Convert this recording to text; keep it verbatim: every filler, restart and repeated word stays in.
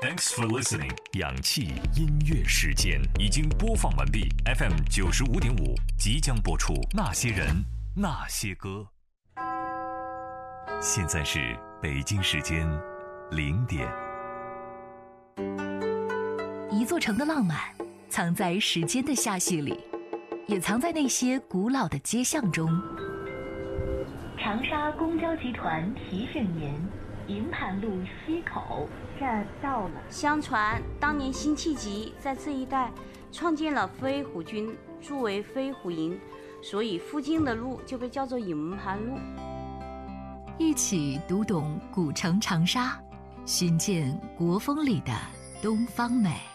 Thanks for listening。氧气音乐时间已经播放完毕 ，F M 九十五点五即将播出那些人那些歌。现在是北京时间零点。 一座城的浪漫，藏在时间的下序里，也藏在那些古老的街巷中。长沙公交集团提醒您：营盘路西口站到了。 相传当年辛弃疾在这一带创建了飞虎军，筑为飞虎营，所以附近的路就被叫做营盘路。 一起读懂古城长沙，寻见国风里的东方美。